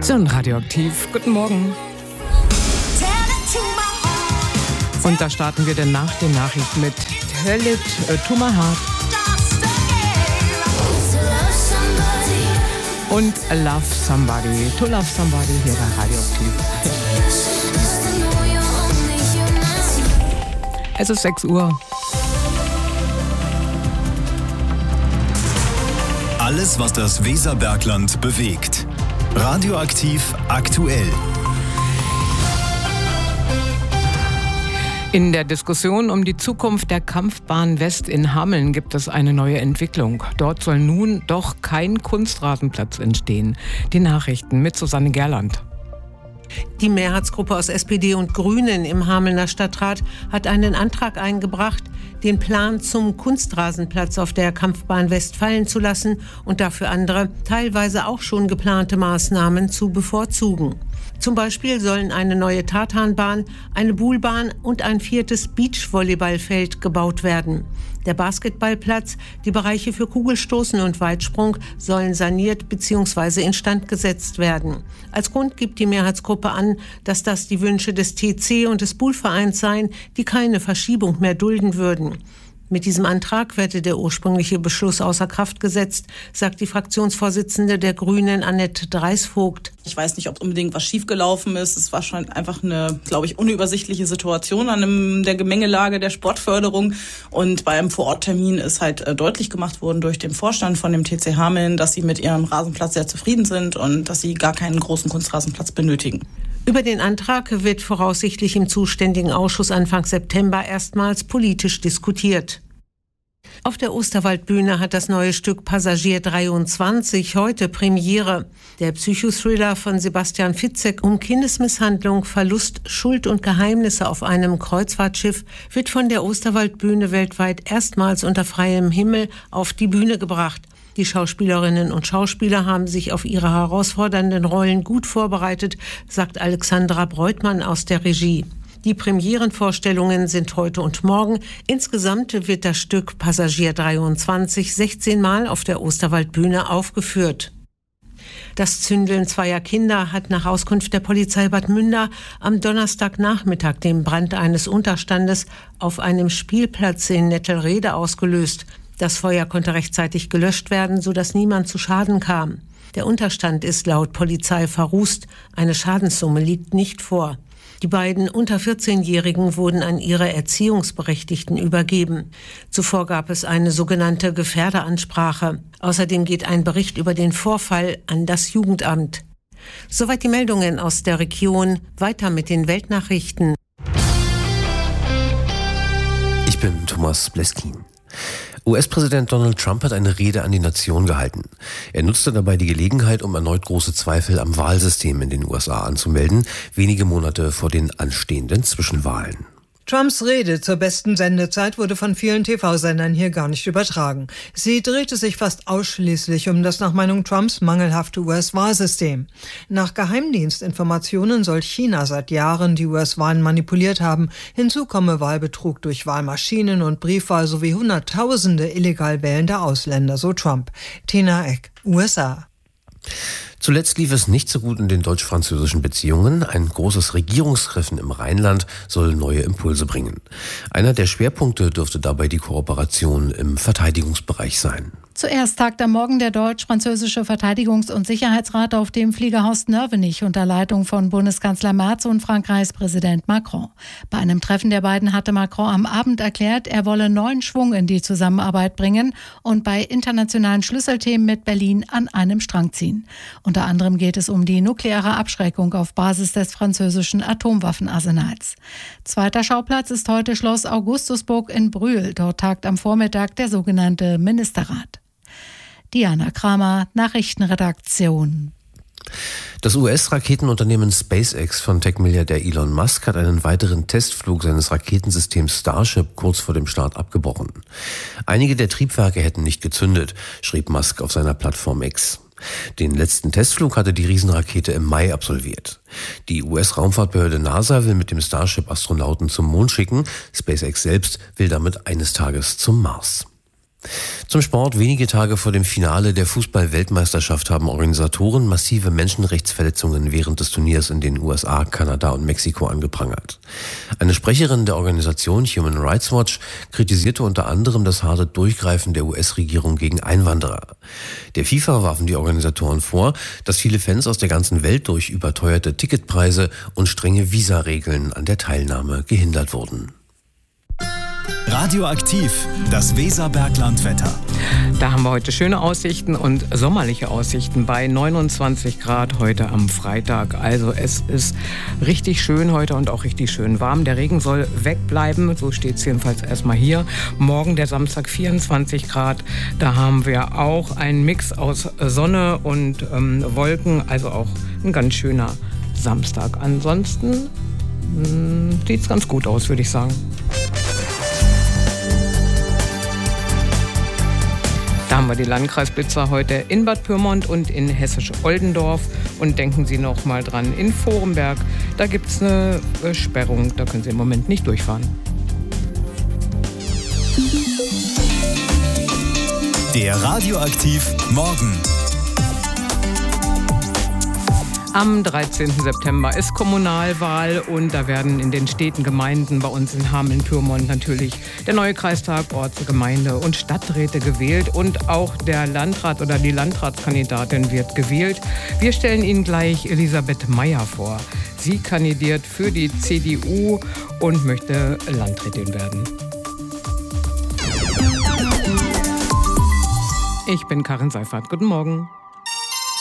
So ein Radioaktiv. Guten Morgen. Und da starten wir dann nach den Nachrichten mit Tell It to My Heart und Love Somebody. To Love Somebody hier bei Radioaktiv. Es ist 6 Uhr. Alles, was das Weserbergland bewegt. Radioaktiv aktuell. In der Diskussion um die Zukunft der Kampfbahn West in Hameln gibt es eine neue Entwicklung. Dort soll nun doch kein Kunstrasenplatz entstehen. Die Nachrichten mit Susanne Gerland. Die Mehrheitsgruppe aus SPD und Grünen im Hamelner Stadtrat hat einen Antrag eingebracht, den Plan zum Kunstrasenplatz auf der Kampfbahn West fallen zu lassen und dafür andere, teilweise auch schon geplante Maßnahmen zu bevorzugen. Zum Beispiel sollen eine neue Tartanbahn, eine Buhlbahn und ein 4. Beachvolleyballfeld gebaut werden. Der Basketballplatz, die Bereiche für Kugelstoßen und Weitsprung sollen saniert bzw. instand gesetzt werden. Als Grund gibt die Mehrheitsgruppe an, dass das die Wünsche des TC und des Buhlvereins seien, die keine Verschiebung mehr dulden würden. Mit diesem Antrag werde der ursprüngliche Beschluss außer Kraft gesetzt, sagt die Fraktionsvorsitzende der Grünen, Annette Dreisvogt. Ich weiß nicht, ob unbedingt was schiefgelaufen ist. Es war schon einfach eine, glaube ich, unübersichtliche Situation an der Gemengelage der Sportförderung. Und bei einem Vororttermin ist halt deutlich gemacht worden durch den Vorstand von dem TC Hameln, dass sie mit ihrem Rasenplatz sehr zufrieden sind und dass sie gar keinen großen Kunstrasenplatz benötigen. Über den Antrag wird voraussichtlich im zuständigen Ausschuss Anfang September erstmals politisch diskutiert. Auf der Osterwaldbühne hat das neue Stück Passagier 23 heute Premiere. Der Psychothriller von Sebastian Fitzek um Kindesmisshandlung, Verlust, Schuld und Geheimnisse auf einem Kreuzfahrtschiff wird von der Osterwaldbühne weltweit erstmals unter freiem Himmel auf die Bühne gebracht. Die Schauspielerinnen und Schauspieler haben sich auf ihre herausfordernden Rollen gut vorbereitet, sagt Alexandra Breutmann aus der Regie. Die Premierenvorstellungen sind heute und morgen. Insgesamt wird das Stück Passagier 23 16 Mal auf der Osterwaldbühne aufgeführt. Das Zündeln zweier Kinder hat nach Auskunft der Polizei Bad Münder am Donnerstagnachmittag den Brand eines Unterstandes auf einem Spielplatz in Nettelrede ausgelöst. Das Feuer konnte rechtzeitig gelöscht werden, sodass niemand zu Schaden kam. Der Unterstand ist laut Polizei verrußt. Eine Schadenssumme liegt nicht vor. Die beiden unter 14-Jährigen wurden an ihre Erziehungsberechtigten übergeben. Zuvor gab es eine sogenannte Gefährderansprache. Außerdem geht ein Bericht über den Vorfall an das Jugendamt. Soweit die Meldungen aus der Region. Weiter mit den Weltnachrichten. Ich bin Thomas Bleskin. US-Präsident Donald Trump hat eine Rede an die Nation gehalten. Er nutzte dabei die Gelegenheit, um erneut große Zweifel am Wahlsystem in den USA anzumelden, wenige Monate vor den anstehenden Zwischenwahlen. Trumps Rede zur besten Sendezeit wurde von vielen TV-Sendern hier gar nicht übertragen. Sie drehte sich fast ausschließlich um das nach Meinung Trumps mangelhafte US-Wahlsystem. Nach Geheimdienstinformationen soll China seit Jahren die US-Wahlen manipuliert haben. Hinzu komme Wahlbetrug durch Wahlmaschinen und Briefwahl sowie Hunderttausende illegal wählende Ausländer, so Trump. Tina Eck, USA. Zuletzt lief es nicht so gut in den deutsch-französischen Beziehungen. Ein großes Regierungstreffen im Rheinland soll neue Impulse bringen. Einer der Schwerpunkte dürfte dabei die Kooperation im Verteidigungsbereich sein. Zuerst tagt am Morgen der deutsch-französische Verteidigungs- und Sicherheitsrat auf dem Fliegerhaus Nörvenich unter Leitung von Bundeskanzler Merz und Frankreichs Präsident Macron. Bei einem Treffen der beiden hatte Macron am Abend erklärt, er wolle neuen Schwung in die Zusammenarbeit bringen und bei internationalen Schlüsselthemen mit Berlin an einem Strang ziehen. Unter anderem geht es um die nukleare Abschreckung auf Basis des französischen Atomwaffenarsenals. Zweiter Schauplatz ist heute Schloss Augustusburg in Brühl. Dort tagt am Vormittag der sogenannte Ministerrat. Diana Kramer, Nachrichtenredaktion. Das US-Raketenunternehmen SpaceX von Tech-Milliardär Elon Musk hat einen weiteren Testflug seines Raketensystems Starship kurz vor dem Start abgebrochen. Einige der Triebwerke hätten nicht gezündet, schrieb Musk auf seiner Plattform X. Den letzten Testflug hatte die Riesenrakete im Mai absolviert. Die US-Raumfahrtbehörde NASA will mit dem Starship Astronauten zum Mond schicken. SpaceX selbst will damit eines Tages zum Mars. Zum Sport. Wenige Tage vor dem Finale der Fußball-Weltmeisterschaft haben Organisatoren massive Menschenrechtsverletzungen während des Turniers in den USA, Kanada und Mexiko angeprangert. Eine Sprecherin der Organisation Human Rights Watch kritisierte unter anderem das harte Durchgreifen der US-Regierung gegen Einwanderer. Der FIFA warfen die Organisatoren vor, dass viele Fans aus der ganzen Welt durch überteuerte Ticketpreise und strenge Visaregeln an der Teilnahme gehindert wurden. Radioaktiv, das Weserberglandwetter. Da haben wir heute schöne Aussichten und sommerliche Aussichten bei 29 Grad heute am Freitag. Also es ist richtig schön heute und auch richtig schön warm. Der Regen soll wegbleiben, so steht es jedenfalls erstmal hier. Morgen der Samstag 24 Grad, da haben wir auch einen Mix aus Sonne und Wolken, also auch ein ganz schöner Samstag. Ansonsten sieht es ganz gut aus, würde ich sagen. Da haben wir die Landkreisblitzer heute in Bad Pyrmont und in Hessisch-Oldendorf. Und denken Sie noch mal dran, in Vorenberg, da gibt es eine Sperrung, da können Sie im Moment nicht durchfahren. Der Radioaktiv Morgen. Am 13. September ist Kommunalwahl und da werden in den Städten, Gemeinden, bei uns in Hameln-Pyrmont natürlich der neue Kreistag, Orts-, Gemeinde- und Stadträte gewählt und auch der Landrat oder die Landratskandidatin wird gewählt. Wir stellen Ihnen gleich Elisabeth Meyer vor. Sie kandidiert für die CDU und möchte Landrätin werden. Ich bin Karin Seifert. Guten Morgen.